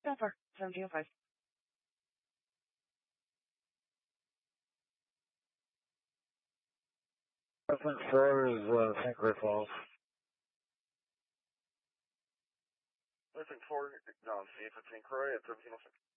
Denver, 1705. Reference 4 is St. Clair Falls. Reference 4, see if it's St. Croix at 1706.